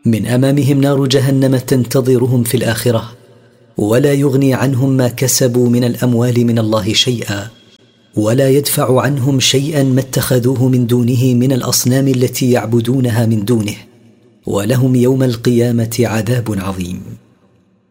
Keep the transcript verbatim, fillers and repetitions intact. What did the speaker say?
من أمامهم نار جهنم تنتظرهم في الآخرة، ولا يغني عنهم ما كسبوا من الأموال من الله شيئا، ولا يدفع عنهم شيئا ما اتخذوه من دونه من الأصنام التي يعبدونها من دونه، ولهم يوم القيامة عذاب عظيم.